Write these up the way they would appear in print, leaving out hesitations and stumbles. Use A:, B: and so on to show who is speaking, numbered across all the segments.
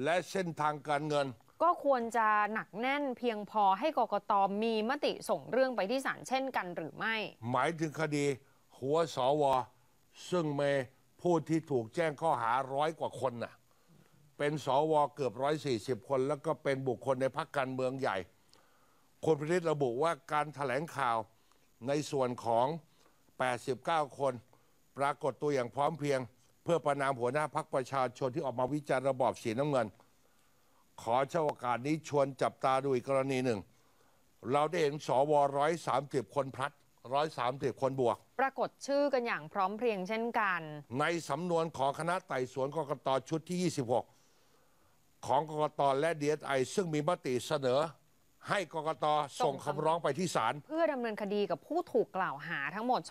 A: และเส้นทางการเงิน
B: ก็ควรจะหนักแน่นเพียงพอให้กกต.มีมติส่งเรื่องไปที่ศาลเช่นกันหรือไม่
A: หมายถึงคดีหัวสวซึ่งมีผู้ที่ถูกแจ้งข้อหา100 กว่าคนน่ะเป็นสวเกือบ140 คนแล้วก็เป็นบุคคลในพรรคการเมืองใหญ่คุณพินิจระบุว่าการแถลงข่าวในส่วนของ89 คนปรากฏตัวอย่างพร้อมเพรียงเพื่อประณามหัวหน้าพรรคประชาชนที่ออกมาวิจารณ์ระบอบสีน้ำเงินขอใช้โอกาสนี้ชวนจับตาดูอีกกรณีหนึ่งเราได้เห็นสว130 คนพลัด130 คนบวก
B: ปรากฏชื่อกันอย่างพร้อมเพรียงเช่นกัน
A: ในสำนวนของคณะไต่สวนกกต.ชุดที่ 26 ของกกต.และ DSI ซึ่งมีมติเสนอให้กกต.ส่งคำร้องไปที่ศาล
B: เพื่อดำเนินคดีกับผู้ถูกกล่าวหาทั้งหมด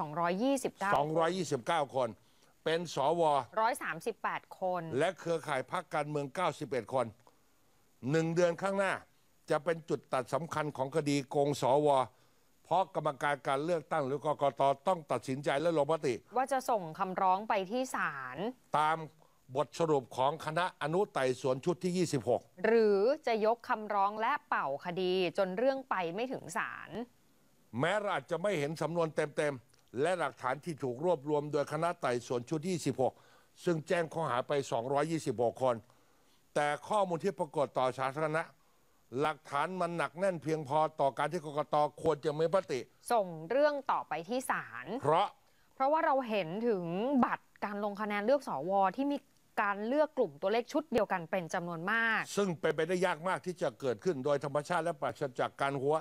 B: 229
A: คนเป็นสว
B: 138 คน
A: และเครือข่ายพรรคการเมือง91 คน1 เดือนข้างหน้าจะเป็นจุดตัดสำคัญของคดีโกงสวเพราะกรรมการการเลือกตั้งหรือกกต.ต้องตัดสินใจและลงมติ
B: ว่าจะส่งคำร้องไปที่ศาล
A: ตามบทสรุปของคณะอนุไต่สวนชุดที่ 26
B: หรือจะยกคำร้องและเป่าคดีจนเรื่องไปไม่ถึงศาล
A: แม้เราอาจจะไม่เห็นสำนวนเต็มๆและหลักฐานที่ถูกรวบรวมโดยคณะไต่สวนชุดที่ 26ซึ่งแจ้งข้อหาไป226 คนแต่ข้อมูลที่ปรากฏต่อสาธารณะหลักฐานมันหนักแน่นเพียงพอต่อการที่กกต.ควรจะมีมติ
B: ส่งเรื่องต่อไปที่ศาลเพราะว่าเราเห็นถึงบัตรการลงคะแนนเลือกสวที่มีการเลือกกลุ่มตัวเลขชุดเดียวกันเป็นจำนวนมาก
A: ซึ่งเป็นไปได้ยากมากที่จะเกิดขึ้นโดยธรรมชาติและปราศจากการหัว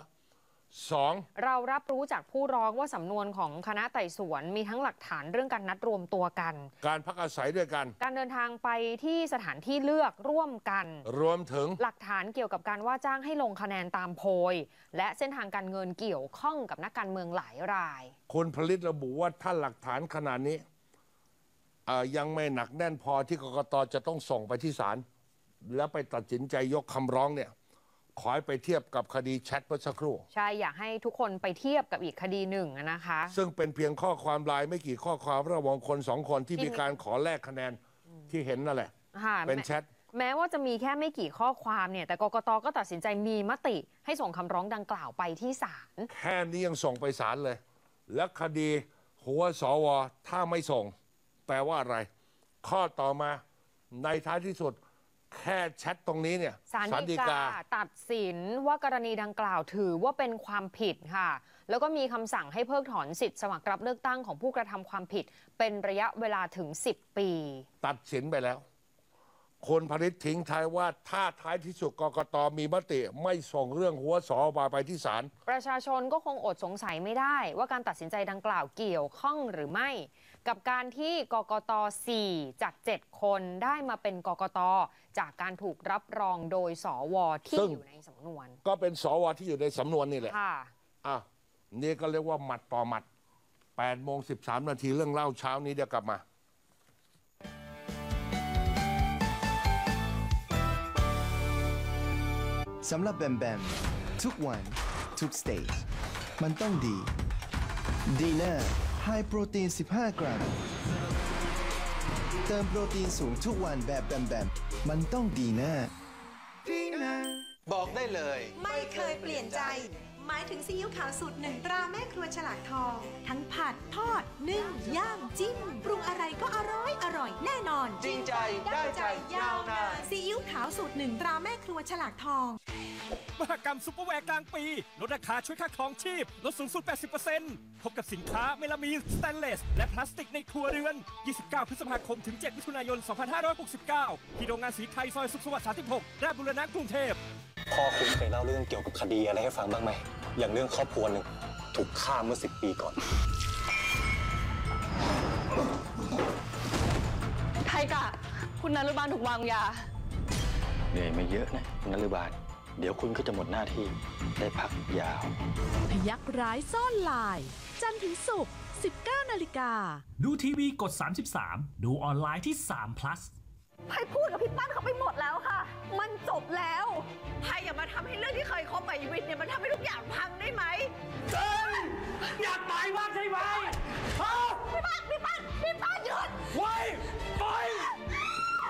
A: 2
B: เรารับรู้จากผู้ร้องว่าสำนวนของคณะไต่สวนมีทั้งหลักฐานเรื่องการนัดรวมตัวกัน
A: การพักอาศัยด้วยกัน
B: การเดินทางไปที่สถานที่เลือกร่วมกัน
A: รวมถึง
B: หลักฐานเกี่ยวกับการว่าจ้างให้ลงคะแนนตามโพยและเส้นทางการเงินเกี่ยวข้องกับนักการเมืองหลายราย
A: คุณผลิตระบุว่าถ้าหลักฐานขนาดนี้ยังไม่หนักแน่นพอที่กกต.จะต้องส่งไปที่ศาลแล้วไปตัดสินใจยกคำร้องเนี่ยขอให้ไปเทียบกับคดีแชทเมื่อสักครู่
B: ใช่อยากให้ทุกคนไปเทียบกับอีกคดีหนึ่งนะคะ
A: ซึ่งเป็นเพียงข้อความไลน์ไม่กี่ข้อความระหว่างคน2 คนที่มีการขอแลกคะแนนที่เห็นนั่นแหละเป็นแชท
B: แม้ว่าจะมีแค่ไม่กี่ข้อความเนี่ยแต่กกต.ก็ตัดสินใจมีมติให้ส่งคำร้องดังกล่าวไปที่ศาล
A: แค่นี้ยังส่งไปศาลเลยและคดีหัวสวถ้าไม่ส่งแปลว่าอะไรข้อต่อมาในท้ายที่สุดแค่แชทตรงนี้เนี่ย
B: ศาลฎีกาตัดสินว่ากรณีดังกล่าวถือว่าเป็นความผิดค่ะแล้วก็มีคำสั่งให้เพิกถอนสิทธิ์สมัครรับเลือกตั้งของผู้กระทำความผิดเป็นระยะเวลาถึง10 ปี
A: ตัดสินไปแล้วคนผลิตทิ้งท้ายว่าถ้าท้ายที่สุดกกต.มีมติไม่ส่งเรื่องหัวสวไปที่ศาล
B: ประชาชนก็คงอดสงสัยไม่ได้ว่าการตัดสินใจดังกล่าวเกี่ยวข้องหรือไม่กับการที่กกต. 4 จาก 7 คนได้มาเป็นกกต.จากการถูกรับรองโดยสวที่อยู่ในสำนวน
A: ก็เป็นสวที่อยู่ในสำนวนนี่แหละนี่ก็เรียกว่าหมัดต่อหมัด8:13 นาทีเรื่องเล่าเช้านี้เดี๋ยวกลับมา
C: สำหรับแบมแบมทุกวันทุกสเตจมันต้องดีดีน่าไฮโปรตีน15 กรัมเติมโปรตีนสูงทุกวันแบบแบมแบมมันต้องดีน่า
D: บอกได้เลย
E: ไม่เคยเปลี่ยนใจหมายถึงซีอิ๊วขาวสูตร1 ตราแม่ครัวฉลากทองทั้งผัดทอดนึ่งย่างจิ้มปรุงอะไรก็อร่อยแน่นอน
D: จริงใจได้ใจยาวนาน
E: ซีอิ๊วขาวสูตร1 ตราแม่ครัวฉลากทอง
F: มหกรรมซุปเปอร์แวร์กลางปีลดราคาช่วยค่าครองชีพลดสูงสุด 80% พบกับสินค้าเมลามีนสแตนเลสและพลาสติกในครัวเรือน29 พฤษภาคมถึง 7 มิถุนายน 2569 ที่โรงงานสีไทยซอยสุขสวัสดิ์ 36 ราชบุรณะกรุงเทพ
G: พ่อคุณเคยเล่าเรื่องเกี่ยวกับคดีอะไรให้ฟังบ้างไหมอย่างเรื่องครอบครัวหนึ่งถูกฆ่าเมื่อ10 ปีก่อน
H: ไทกะคุณนฤบาลถูกวางยา
G: เหนื่อยมาเยอะนะนฤบาลเดี๋ยวคุณก็จะหมดหน้าที่ได้พักยาว
I: พยักร้ายซ่อนลายจันทร์ถึงศุกร์ 19 นาฬิกา
J: ดูทีวีกด33ดูออนไลน์ที่3 plus
H: ไพพูดกับพี่ปั้นเขาไปหมดแล้วค่ะมันจบแล้วไพอย่ามาทำให้เรื่องที่เคยคบกับอีวิทเนี่ยมันทำให้ทุกอย่างพังได้ไหม
J: อยากตายมากใช่ไหม
H: พี่ปั้นหยุด
J: ไว้